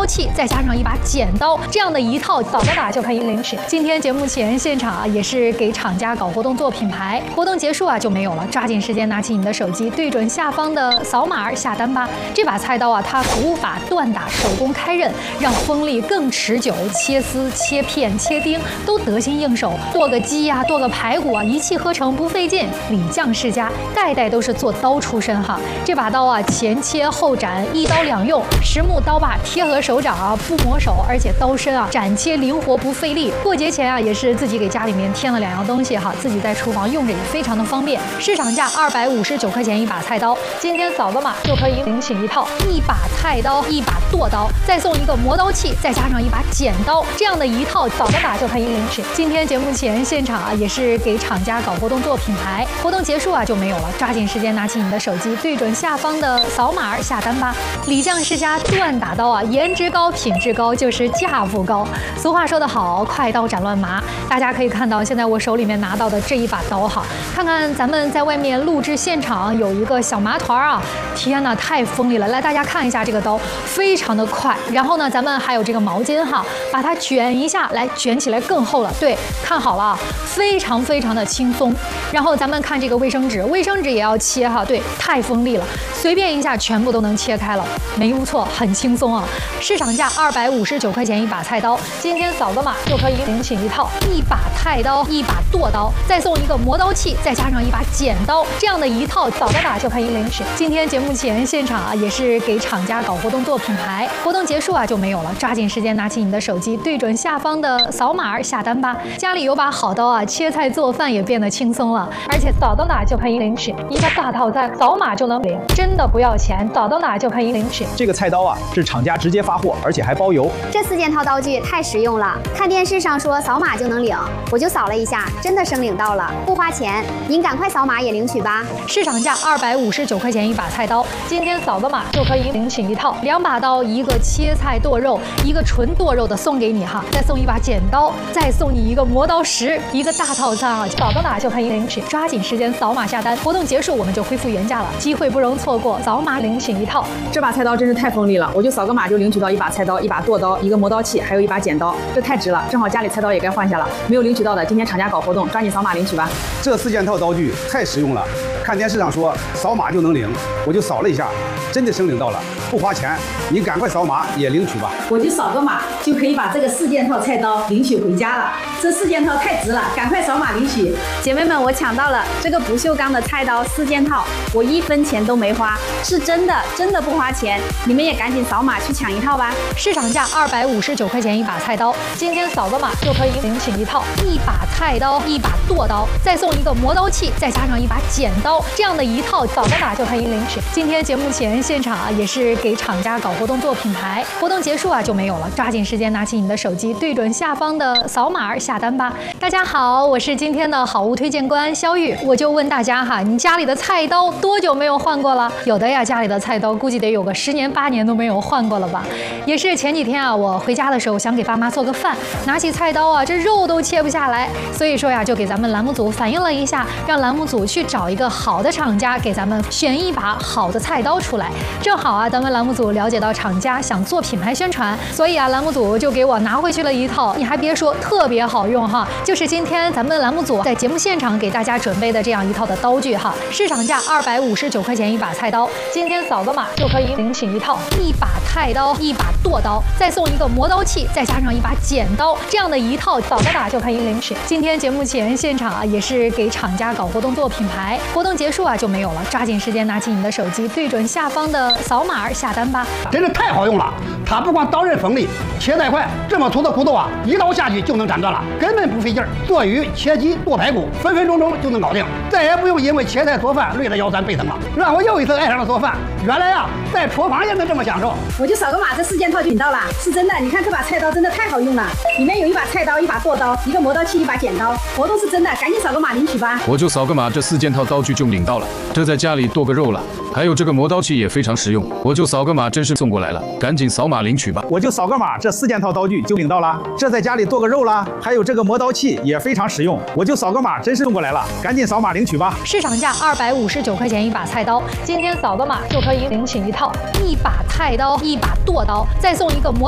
器，再加上一把剪刀，这样的一套扫个码就可以领取。今天节目前现场啊，也是给厂家搞活动做品牌，活动结束啊就没有了，抓紧时间拿起你的手机，对准下方的扫码下单吧。这把菜刀啊，它古法锻打，手工开刃，让锋利更持久，切丝、切片、切丁都得心应手。剁个鸡呀、剁个排骨啊，一气呵成不费劲。李将世家代代都是做刀出身哈。这把刀啊，前切后斩，一刀两用，实木刀把贴合手掌啊，不磨手，而且刀身啊斩切灵活不费力。过节前啊，也是自己给家里面添了2样东西哈，自己在厨房用着也非常的方便。市场价259块钱一把菜刀，今天扫个码就可以领取一套，一把菜刀，一把剁刀，再送一个磨刀器，再加上一把剪刀，这样的一套扫个码就可以领取。今天节目前现场啊，也是给厂家搞活动做品牌，活动结束啊就没有了，抓紧时间拿起你的手机，对准下方的扫码下单吧。李将世家锻打刀啊，颜值高，品质高，就是价不高。俗话说得好，快刀斩乱麻。大家可以看到，现在我手里面拿到的这一把刀哈，看看咱们在外面录制现场有一个小麻团啊，天哪，太锋利了！来，大家看一下这个刀，非常的快。然后呢，咱们还有这个毛巾哈，把它卷一下，来卷起来更厚了。对，看好了，非常非常的轻松。然后咱们看这个卫生纸，卫生纸也要切哈，对，太锋利了，随便一下全部都能切开了，没误错，很轻松啊。市场价259块钱一把菜刀，今天扫个码就可以领取一套，一把菜刀，一把剁刀，再送一个磨刀器，再加上一把剪刀，这样的一套扫个码就可以领取。今天节目前现场啊，也是给厂家搞活动做品牌，活动结束啊就没有了，抓紧时间拿起你的手机，对准下方的扫码下单吧。家里有把好刀啊，切菜做饭也变得轻松了，而且扫到哪就可以领取一个大套餐，扫码就能领，真的不要钱，扫到哪就可以领取。 这个菜刀啊，是厂家直接发货，而且还包邮。 这4件套刀具太实用了，看电视上说扫码就能领，我就扫了一下，真的申领到了，不花钱，您赶快扫码也领取吧。 市场价259块钱一把菜刀，今天扫个码就可以领取一套，2把刀，一个切菜剁肉，一个纯剁肉的送给你哈，再送一把剪刀，再送你一个磨刀石，一个大套餐啊，扫个码就可以领取，抓紧时间扫码下单，活动结束我们就恢复原价了，机会不容错过，扫码领取一套。 这把菜刀真是太锋利了，我就扫个码就领取到一把菜刀，一把剁刀，一个磨刀器，还有一把剪刀，这太值了，正好家里菜刀也该换下了，没有领取到的，今天厂家搞活动，抓紧扫码领取吧。 这4件套刀具太实用了，看电视上说扫码就能领，我就扫了一下，真的申领到了，不花钱，你赶快扫码也领取吧。 我就扫个码就可以把这个4件套菜刀领取回家了，这4件套太值了，赶快扫码领取。姐妹们，我抢到了这个不锈钢的菜刀4件套，我1分钱都没花，是真的不花钱，你们也赶紧扫码去抢一套吧。 市场价259块钱一把菜刀，今天扫个码就可以领取一套，一把菜刀，一把剁刀，再送一个磨刀器，再加上一把剪刀，这样的一套扫个码就可以领取。今天节目前现场啊，也是给厂家搞活动做品牌，活动结束啊就没有了，抓紧时间拿起你的手机，对准下方的扫码下单吧。大家好，我是今天的好物推荐官肖玉，我就问大家哈，你家里的菜刀多久没有换过了？有的呀，家里的菜刀估计得有个10年8年都没有换过了吧？也是前几天啊，我回家的时候想给爸妈做个饭，拿起菜刀啊，这肉都切不下来，所以说呀，就给咱们栏目组反映了一下，让栏目组去找一个好的厂家给咱们选一把好的菜刀出来。正好啊，咱们栏目组了解到厂家想做品牌宣传，所以啊，栏目组就给我拿回去了一套，你还别说，特别好用哈，就是今天咱们栏目组在节目现场给大家准备的这样一套的刀具哈。市场价259块钱一把菜刀，今天扫个码就可以领取一套，一把菜刀，一把剁刀，再送一个磨刀器，再加上一把剪刀，这样的一套扫个码就可以领取。今天节目前现场啊，也是给厂家搞活动做品牌，活动结束啊就没有了，抓紧时间拿起你的手机，对准下方的扫码下单吧。 真是太好用了，它不光刀刃锋利，切带快，这么粗的骨头啊，一刀下去就能斩断了，根本不费劲儿。做鱼、切鸡、剁排骨，分分钟钟就能搞定，再也不用因为切菜做饭累得腰酸背疼了，让我又一次爱上了做饭。原来啊，在厨房也能这么享受。 我就扫个码，这4件套就领到了，是真的。你看这把菜刀真的太好用了，里面有一把菜刀，一把剁刀，一个磨刀器，一把剪刀，活动是真的，赶紧扫个码领取吧。 我就扫个码，这4件套刀具就领到了，这在家里剁个肉了。还有这个磨刀器也非常实用，我就扫个码，真是送过来了，赶紧扫码领取吧。 我就扫个码，这4件套刀具就领到了，这在家里剁个肉啦。还有这个磨刀器也非常实用，我就扫个码，真是送过来了，赶紧扫码领取吧。 市场价259块钱一把菜刀，今天扫个码就可以领取一套，一把菜刀，一把剁刀，再送一个磨